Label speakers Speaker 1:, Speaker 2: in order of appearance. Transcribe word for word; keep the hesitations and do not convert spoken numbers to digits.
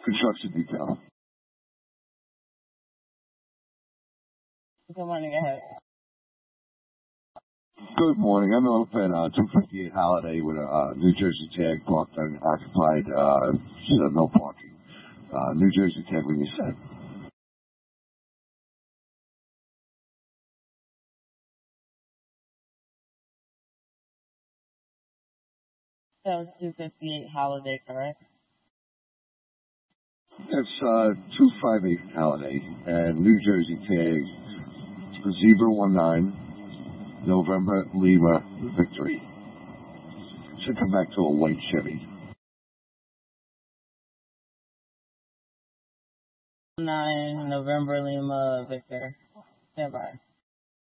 Speaker 1: Construction detail.
Speaker 2: Good morning, ahead.
Speaker 1: Good morning. I'm up at uh, two fifty-eight Holiday with a uh, New Jersey tag parked on occupied, uh, no parking. Uh, New Jersey tag when you said.
Speaker 2: That was two fifty-eight Holiday, correct?
Speaker 1: That's uh, two fifty-eight Holiday and New Jersey tag zebra one nine November Lima Victory. Should come back to a white Chevy.
Speaker 2: Nine November Lima Victor. Stand by.